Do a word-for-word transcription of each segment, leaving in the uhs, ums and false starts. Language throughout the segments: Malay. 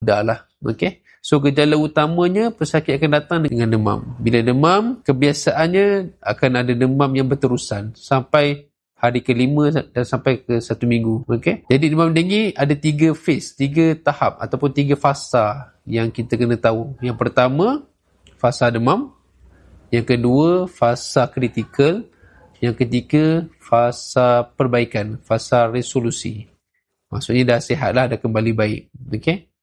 dah lah. Okay. So gejala utamanya pesakit akan datang dengan demam. Bila demam, kebiasaannya akan ada demam yang berterusan sampai hari kelima dan sampai ke satu minggu. Okay. Jadi demam denggi ada tiga phase, tiga tahap ataupun tiga fasa yang kita kena tahu. Yang pertama, fasa demam. Yang kedua, fasa kritikal. Yang ketiga, fasa perbaikan, fasa resolusi. Maksudnya dah sihat lah, dah kembali baik. Okay.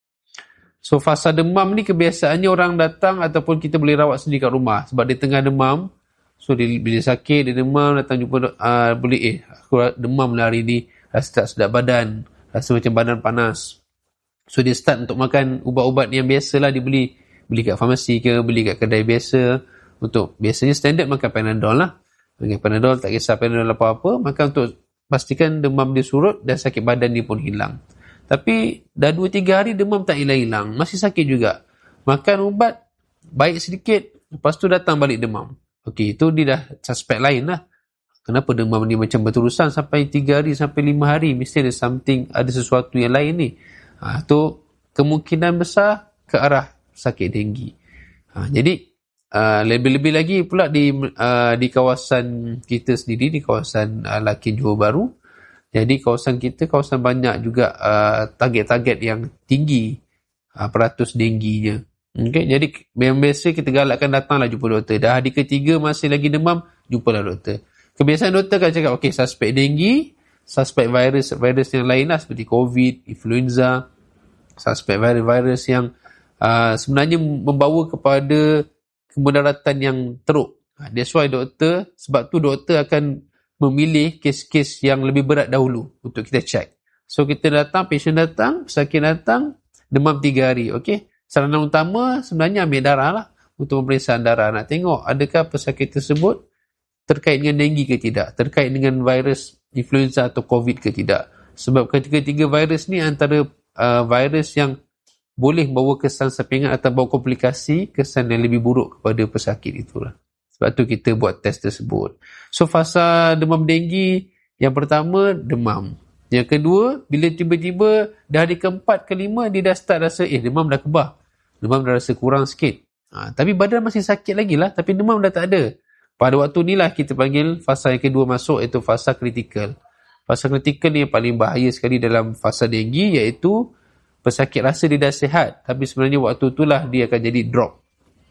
So fasa demam ni kebiasaannya orang datang ataupun kita boleh rawat sendiri kat rumah sebab dia tengah demam. So dia, bila sakit dia demam, datang jumpa uh, boleh eh aku demam lah hari ni, rasa tak sedap badan, rasa macam badan panas. So dia start untuk makan ubat-ubat yang biasalah dia beli beli kat farmasi ke, beli kat kedai biasa. Untuk biasanya standard makan Panadol lah. Makan Panadol, tak kisah Panadol apa-apa, makan untuk pastikan demam dia surut dan sakit badan dia pun hilang. Tapi dah dua tiga hari demam tak hilang-hilang, masih sakit juga. Makan ubat, baik sedikit, lepas tu datang balik demam. Okey, itu dia dah suspek lain lah. Kenapa demam ni macam berterusan sampai tiga hari, sampai lima hari? Mesti ada something, ada sesuatu yang lain ni. Ha, tu kemungkinan besar ke arah sakit denggi. Ha, jadi, uh, lebih-lebih lagi pula di uh, di kawasan kita sendiri, di kawasan uh, Lakin Johor Bahru. Jadi kawasan kita, kawasan banyak juga uh, target-target yang tinggi uh, peratus dengginya. Okay? Jadi yang biasa kita galakkan datanglah jumpa doktor. Dah hari ketiga masih lagi demam, jumpalah doktor. Kebiasaan doktor kan cakap, okey, suspek denggi, suspek virus virus yang lain lah seperti COVID, influenza, suspek virus-virus yang uh, sebenarnya membawa kepada kemudaratan yang teruk. That's why doktor, sebab tu doktor akan memilih kes-kes yang lebih berat dahulu untuk kita check. So kita datang, patient datang, pesakit datang, demam tiga hari. Okey. Saranan utama sebenarnya ambil darah lah untuk pemeriksaan darah. Nak tengok adakah pesakit tersebut terkait dengan denggi ke tidak, terkait dengan virus influenza atau COVID ke tidak. Sebab ketiga-tiga virus ni antara uh, virus yang boleh bawa kesan sampingan atau bawa komplikasi, kesan yang lebih buruk kepada pesakit itulah. Sebab tu kita buat test tersebut. So fasa demam denggi, yang pertama demam. Yang kedua, bila tiba-tiba dah hari keempat, kelima dia dah start rasa eh demam dah kebah. Demam dah rasa kurang sikit. Ha, tapi badan masih sakit lagi lah, tapi demam dah tak ada. Pada waktu ni lah kita panggil fasa yang kedua masuk, iaitu fasa kritikal. Fasa kritikal ni yang paling bahaya sekali dalam fasa denggi, iaitu pesakit rasa dia dah sihat, tapi sebenarnya waktu itulah dia akan jadi drop.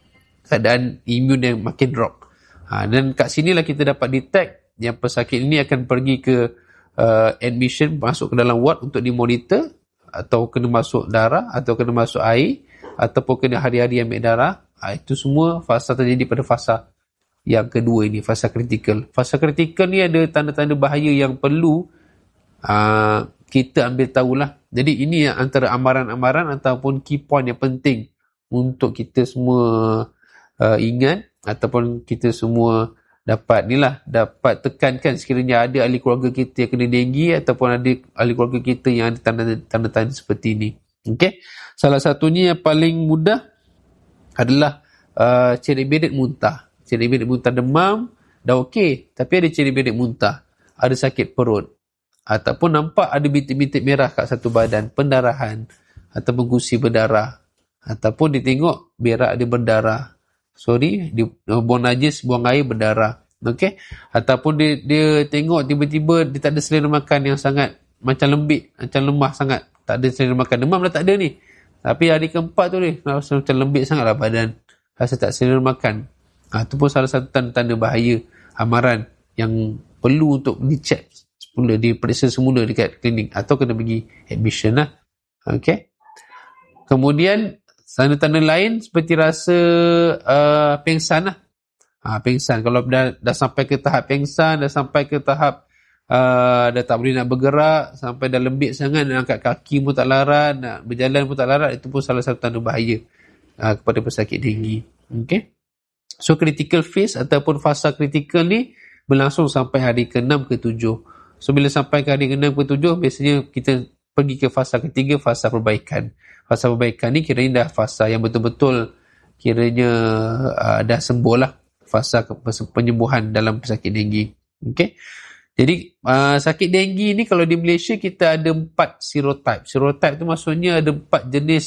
Keadaan imun yang makin drop. Ha, dan kat sinilah kita dapat detect yang pesakit ini akan pergi ke uh, admission, masuk ke dalam ward untuk dimonitor, atau kena masuk darah, atau kena masuk air, ataupun kena hari-hari ambil darah. Ha, itu semua fasa terjadi pada fasa yang kedua ini, fasa kritikal. Fasa kritikal ni ada tanda-tanda bahaya yang perlu uh, kita ambil tahulah. Jadi ini antara amaran-amaran ataupun key point yang penting untuk kita semua Uh, ingat ataupun kita semua dapat ni lah, dapat tekankan sekiranya ada ahli keluarga kita yang kena denggi ataupun ada ahli keluarga kita yang ada tanda-tanda seperti ini. Okay? Salah satunya yang paling mudah adalah uh, cerit berit muntah. Cerit berit muntah demam dah okey, tapi ada cerit berit muntah, ada sakit perut, ataupun nampak ada bintik-bintik merah kat satu badan, pendarahan ataupun gusi berdarah, ataupun ditengok berak dia berdarah. Sorry, dia buang najis, buang air, berdarah. Okey? Ataupun dia dia tengok tiba-tiba dia tak ada selera makan yang sangat macam lembik, macam lemah sangat. Tak ada selera makan. Demam dah tak ada ni. Tapi hari keempat tu ni, rasa macam lembik sangatlah badan. Rasa tak selera makan. Ha, itu pun salah satu tanda-tanda bahaya, amaran yang perlu untuk dicek semula, diperiksa semula dekat klinik atau kena pergi admission lah. Okey? Kemudian tanda-tanda lain seperti rasa uh, pengsan lah. Ha, pengsan. Kalau dah, dah sampai ke tahap pengsan, dah sampai ke tahap uh, dah tak boleh nak bergerak, sampai dah lembik sangat, nak angkat kaki pun tak larat, nak berjalan pun tak larat, itu pun salah satu tanda bahaya uh, kepada pesakit denggi. Okay? So, critical phase ataupun fasa kritikal ni berlangsung sampai hari ke enam ke tujuh. So, bila sampai ke hari ke enam ke tujuh, biasanya kita pergi ke fasa ketiga, fasa perbaikan. Fasa perbaikan ni kiranya dah fasa yang betul-betul kiranya uh, dah sembuh lah, fasa penyembuhan dalam pesakit denggi. Okay? Jadi uh, sakit denggi ni kalau di Malaysia kita ada empat serotype. Serotype tu maksudnya ada empat jenis